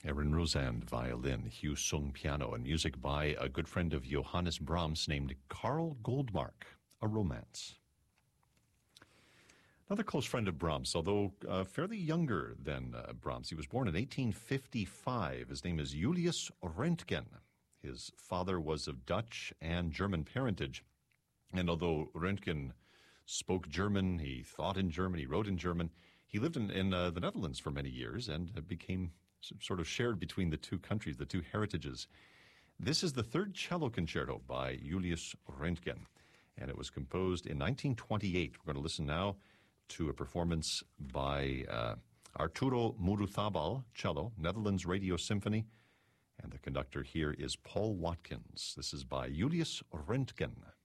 Erin Rosand, violin, Hugh Sung, piano, and music by a good friend of Johannes Brahms named Karl Goldmark, A Romance. Another close friend of Brahms, although fairly younger than Brahms. He was born in 1855. His name is Julius Röntgen. His father was of Dutch and German parentage. And although Röntgen spoke German, he thought in German, he wrote in German, he lived in the Netherlands for many years and became sort of shared between the two countries, the two heritages. This is the third cello concerto by Julius Röntgen, and it was composed in 1928. We're going to listen now to a performance by Arturo Muruzabal, cello, Netherlands Radio Symphony, and the conductor here is Paul Watkins. This is by Julius Röntgen.